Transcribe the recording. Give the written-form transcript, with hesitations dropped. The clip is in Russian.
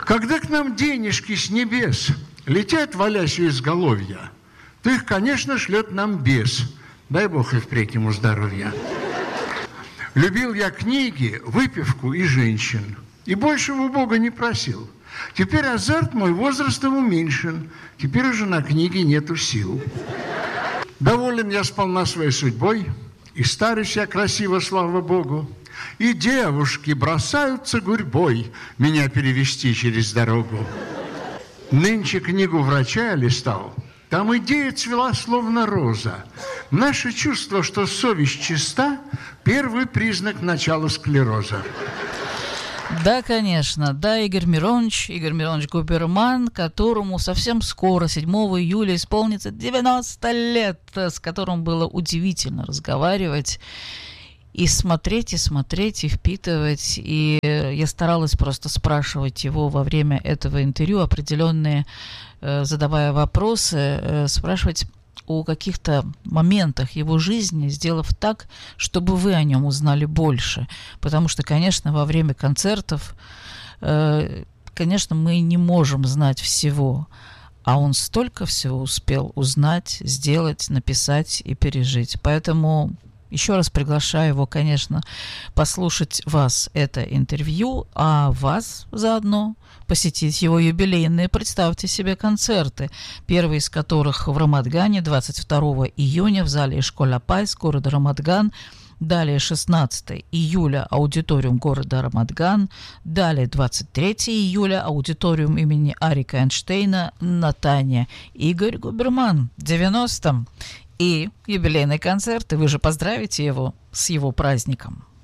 Когда к нам денежки с небес летят, валясь у изголовья, то их, конечно, шлет нам бес. Дай Бог и впредь ему здоровья. Любил я книги, выпивку и женщин, и большего у Бога не просил. Теперь азарт мой возрастом уменьшен, теперь уже на книги нету сил. Доволен я сполна своей судьбой, и старюсь я красиво, слава Богу, и девушки бросаются гурьбой меня перевести через дорогу. Нынче книгу врача я листал, там идея цвела, словно роза. Наше чувство, что совесть чиста, первый признак начала склероза. Да, конечно, да, Игорь Миронович Губерман, которому совсем скоро, 7 июля, исполнится 90 лет, с которым было удивительно разговаривать. И смотреть, и впитывать. И я старалась просто спрашивать его во время этого интервью определенные, задавая вопросы, спрашивать о каких-то моментах его жизни, сделав так, чтобы вы о нем узнали больше. Потому что, конечно, во время концертов, конечно, мы не можем знать всего. А он столько всего успел узнать, сделать, написать и пережить. Поэтому еще раз приглашаю его, конечно, послушать вас это интервью, а вас заодно посетить его юбилейные, представьте себе, концерты, первый из которых в Рамадгане 22 июня в зале Ишколь Апайс города Рамадган, далее 16 июля аудиториум города Рамадган, далее 23 июля аудиториум имени Арика Эйнштейна, Натания. Игорь Губерман, 90-м. И юбилейный концерт, и вы же поздравите его с его праздником.